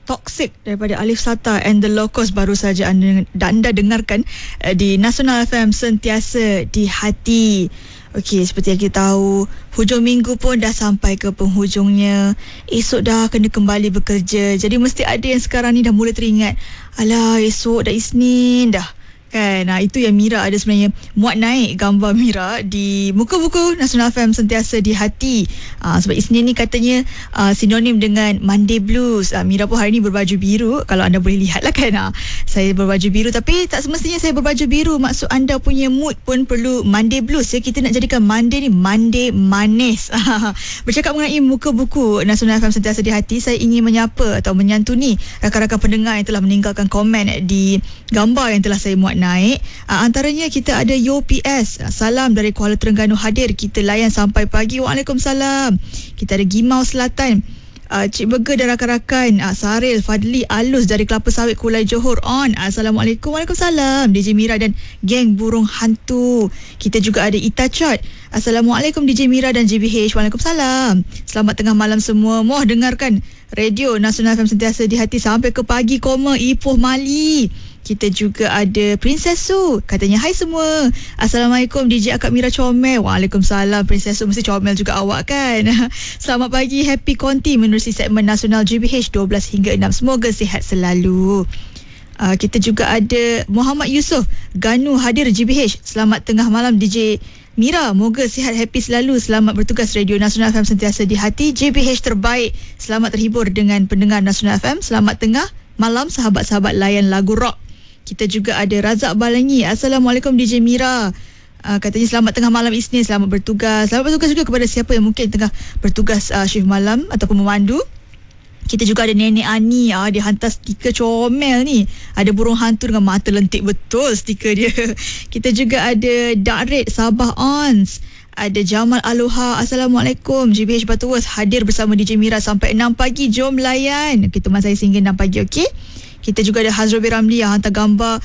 Toxic daripada Alif Sata and The Locos baru saja anda dengarkan di Nasional FM, sentiasa di hati. Okey, seperti yang kita tahu, hujung minggu pun dah sampai ke penghujungnya. Esok dah kena kembali bekerja. Jadi mesti ada yang sekarang ni dah mula teringat, alah esok dah Isnin dah kan. Itu yang Mira ada sebenarnya muat naik gambar Mira di muka buku Nasional FM, sentiasa di hati. Sebab Isnin ni katanya sinonim dengan Monday Blues. Mira pun hari ni berbaju biru, kalau anda boleh lihat lah kan. Saya berbaju biru, tapi tak semestinya saya berbaju biru. Maksud anda punya mood pun perlu Monday Blues ya. Kita nak jadikan Monday ni Monday manis. Bercakap mengenai muka buku Nasional FM, sentiasa di hati, saya ingin menyapa atau menyantuni rakan-rakan pendengar yang telah meninggalkan komen di gambar yang telah saya muat naik. Antaranya kita ada YoPS, salam dari Kuala Terengganu hadir, kita layan sampai pagi. Waalaikumsalam. Kita ada Gimau Selatan, Cik Burger dan rakan-rakan, Saril, Fadli, Alus dari Kelapa Sawit, Kulai Johor on. Assalamualaikum. Waalaikumsalam. DJ Mira dan geng burung hantu. Kita juga ada Itachat. Assalamualaikum DJ Mira dan JBH. Waalaikumsalam. Selamat tengah malam semua. Moh dengarkan Radio Nasional FM, sentiasa di hati sampai ke pagi, Ipoh Mali. Kita juga ada Princess Su, katanya hai semua. Assalamualaikum DJ Akak Mira Comel. Waalaikumsalam Princess Su, mesti comel juga awak kan. Selamat pagi, happy konti menerusi segmen Nasional GBH 12 hingga 6. Semoga sihat selalu. Kita juga ada Muhammad Yusof Ganu hadir GBH. Selamat tengah malam DJ Mira, moga sihat happy selalu. Selamat bertugas Radio Nasional FM, sentiasa di hati. JBH terbaik. Selamat terhibur dengan pendengar Nasional FM. Selamat tengah malam sahabat-sahabat layan lagu rock. Kita juga ada Razak Balangi. Assalamualaikum DJ Mira. Katanya selamat tengah malam Isnin, selamat bertugas. Selamat bertugas juga kepada siapa yang mungkin tengah bertugas shift malam ataupun memandu. Kita juga ada Nenek Ani. Dia hantar stiker comel ni. Ada burung hantu dengan mata lentik betul stiker dia. Kita juga ada Dakrit Sabah Ons. Ada Jamal Aloha. Assalamualaikum. GBH Butterworth hadir bersama DJ Mira sampai 6 pagi. Jom layan. Kita teman saya sehingga 6 pagi, okey? Kita juga ada Hazrobi Ramli yang hantar gambar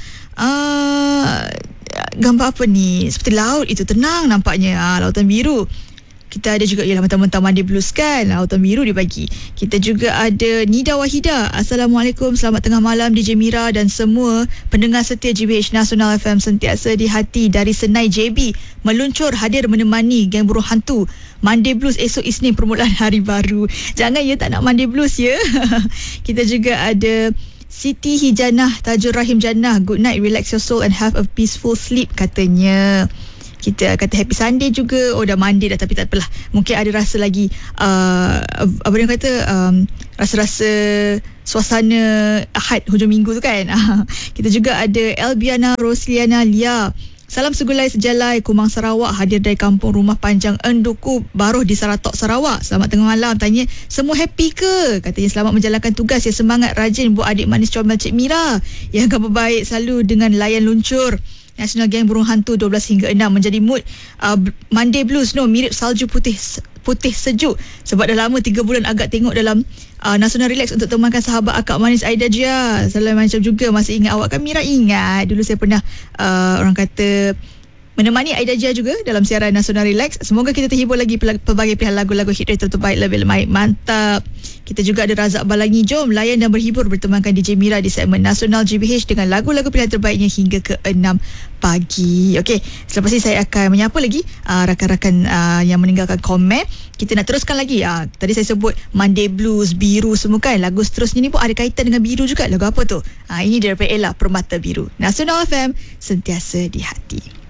gambar apa ni? Seperti laut itu, tenang nampaknya. Lautan biru. Kita ada juga, ialah mentang-mentang Monday Blues kan, lautan biru dia bagi. Kita juga ada Nida Wahida. Assalamualaikum, selamat tengah malam DJ Mira dan semua pendengar setia GBH Nasional FM, sentiasa di hati. Dari Senai JB meluncur hadir menemani geng buruh hantu. Monday Blues esok Isnin, permulaan hari baru. Jangan ya tak nak Monday Blues ya. Kita juga ada Siti Hijanah Tajur Rahim Jannah. Good night, relax your soul and have a peaceful sleep katanya. Kita kata happy Sunday juga. Oh dah Monday dah, tapi tak apalah. Mungkin ada rasa lagi apa dia kata, rasa-rasa suasana Ahad hujung minggu tu kan. Kita juga ada Elbiana Rosliana Lia. Salam segulai sejalai Kumang Sarawak, hadir dari kampung Rumah Panjang Enduku Baruh di Saratok Sarawak. Selamat tengah malam. Tanya semua happy ke? Katanya selamat menjalankan tugas. Ya semangat, rajin buat adik manis comel Cik Mira yang kabar baik selalu dengan layan luncur Nasional Geng Burung Hantu 12 hingga 6. Menjadi mood Monday Blues mirip salju putih sejuk. Sebab dah lama 3 bulan agak tengok dalam Nasional Relax untuk temankan sahabat akak manis Aida Jia. Salam macam juga. Masih ingat awak kan Mira? Ingat dulu saya pernah orang kata menemani Aida Jia juga dalam siaran Nasional Relax. Semoga kita terhibur lagi pelbagai pilihan lagu-lagu hit rate terbaik, lebih baik. Mantap. Kita juga ada Razak Balangi. Jom layan dan berhibur bertemankan DJ Mira di segmen Nasional GBH dengan lagu-lagu pilihan terbaiknya hingga ke 6 pagi. Okey, selepas ini saya akan menyapa lagi rakan-rakan yang meninggalkan komen. Kita nak teruskan lagi. Tadi saya sebut Monday Blues, biru semua kan. Lagu seterusnya ni pun ada kaitan dengan biru juga. Lagu apa tu? Ini daripada Ella, Permata Biru. Nasional FM, sentiasa di hati.